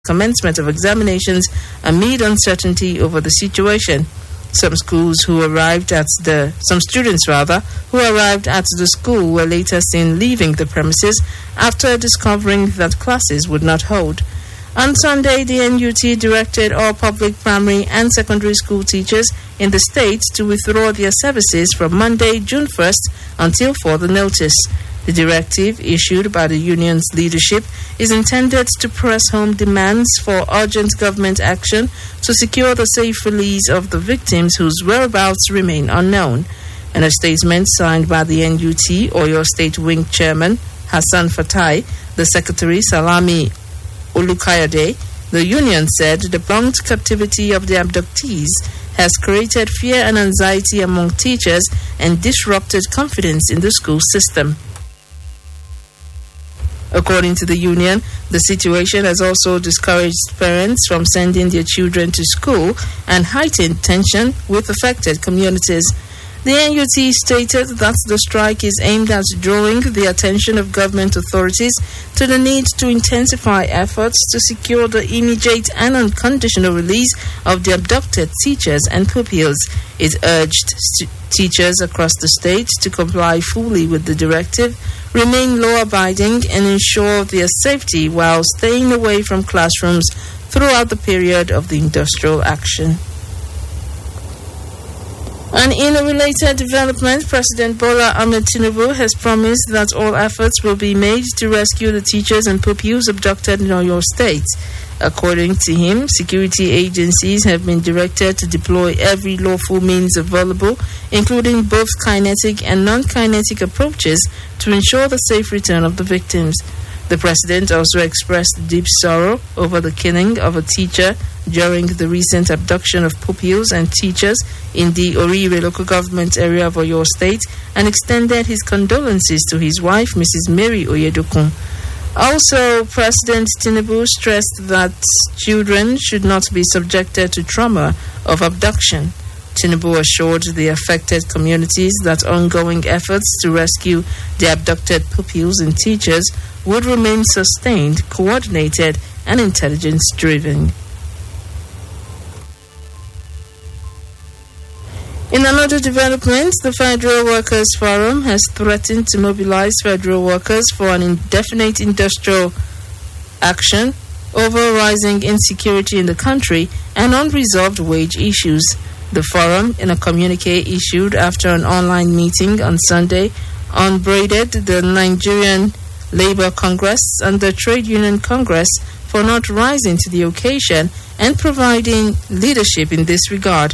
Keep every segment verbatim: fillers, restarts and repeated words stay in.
commencement of examinations amid uncertainty over the situation. Some schools who arrived at the some students rather who arrived at the school were later seen leaving the premises after discovering that classes would not hold. On Sunday, the N U T directed all public primary and secondary school teachers in the state to withdraw their services from Monday, June first until further notice. The directive, issued by the union's leadership, is intended to press home demands for urgent government action to secure the safe release of the victims whose whereabouts remain unknown. In a statement signed by the N U T Oyo State Wing Chairman Hassan Fatai, the Secretary Salami Olukayode, the union said the prolonged captivity of the abductees has created fear and anxiety among teachers and disrupted confidence in the school system. According to the union, the situation has also discouraged parents from sending their children to school and heightened tension with affected communities. The N U T stated that the strike is aimed at drawing the attention of government authorities to the need to intensify efforts to secure the immediate and unconditional release of the abducted teachers and pupils. It urged st- teachers across the state to comply fully with the directive, remain law-abiding, and ensure their safety while staying away from classrooms throughout the period of the industrial action. And in a related development, President Bola Ahmed Tinubu has promised that all efforts will be made to rescue the teachers and pupils abducted in Oyo State. According to him, security agencies have been directed to deploy every lawful means available, including both kinetic and non-kinetic approaches, to ensure the safe return of the victims. The president also expressed deep sorrow over the killing of a teacher during the recent abduction of pupils and teachers in the Orire local government area of Oyo State and extended his condolences to his wife, Missus Mary Oyedokun. Also, President Tinubu stressed that children should not be subjected to trauma of abduction. Tinubu assured the affected communities that ongoing efforts to rescue the abducted pupils and teachers would remain sustained, coordinated, and intelligence-driven. In another development, the Federal Workers Forum has threatened to mobilize federal workers for an indefinite industrial action over rising insecurity in the country and unresolved wage issues. The forum, in a communique issued after an online meeting on Sunday, upbraided the Nigerian Labour Congress and the Trade Union Congress for not rising to the occasion and providing leadership in this regard.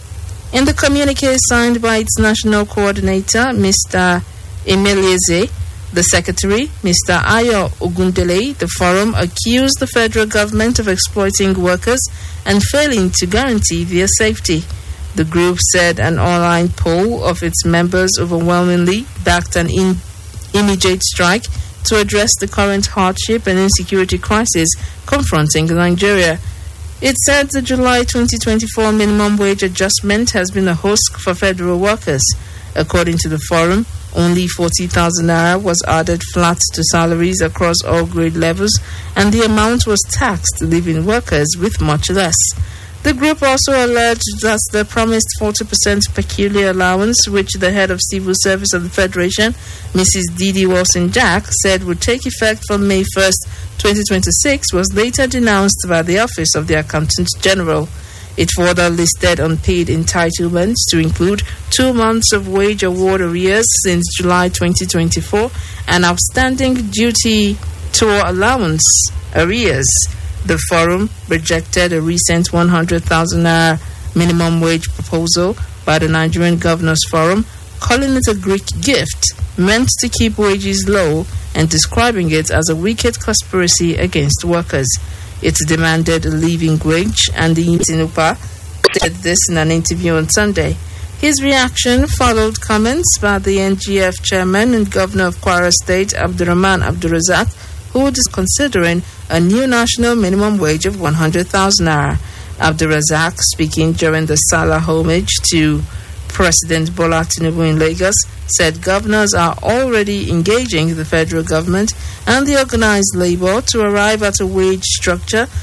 In the communique signed by its national coordinator, Mister Emelieze, the secretary, Mister Ayo Ogundele, the forum accused the federal government of exploiting workers and failing to guarantee their safety. The group said an online poll of its members overwhelmingly backed an in- immediate strike to address the current hardship and insecurity crisis confronting Nigeria. It said the July twenty twenty-four minimum wage adjustment has been a husk for federal workers. According to the forum, only forty thousand naira was added flat to salaries across all grade levels, and the amount was taxed living workers with much less. The group also alleged that the promised forty percent peculiar allowance, which the head of civil service of the Federation, Missus Didi Wilson-Jack, said would take effect from May first, twenty twenty-six, was later denounced by the Office of the Accountant General. It further listed unpaid entitlements to include two months of wage award arrears since July twenty twenty-four and outstanding duty tour allowance arrears. The forum rejected a recent one hundred thousand naira minimum wage proposal by the Nigerian Governors Forum, calling it a Greek gift meant to keep wages low and describing it as a wicked conspiracy against workers. It demanded a living wage, and the Tinubu said this in an interview on Sunday. His reaction followed comments by the N G F chairman and governor of Kwara State, Abdurrahman Abdurrazak, who is considering a new national minimum wage of one hundred thousand naira. Abdurrazak, speaking during the Salah homage to President Bola Tinubu in Lagos, said governors are already engaging the federal government and the organized labor to arrive at a wage structure